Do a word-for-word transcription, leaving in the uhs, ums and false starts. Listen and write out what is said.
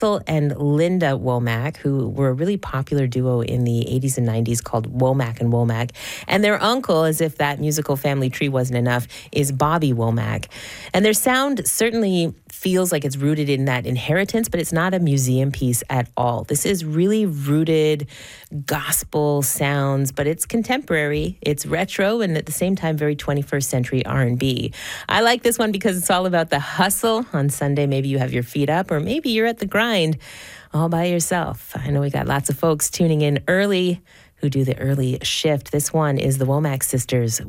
Axel and Linda Womack, who were a really popular duo in the eighties and nineties called Womack and Womack. And their uncle, as if that musical family tree wasn't enough, is Bobby Womack. And their sound certainly feels like it's rooted in that inheritance, but it's not a museum piece at all. This is really rooted gospel sounds, but it's contemporary, it's retro, and at the same time, very twenty-first century R and B. I like this one because it's all about the hustle. On Sunday, maybe you have your feet up, or maybe you're at the grind all by yourself. I know we got lots of folks tuning in early who do the early shift. This one is the Womack sisters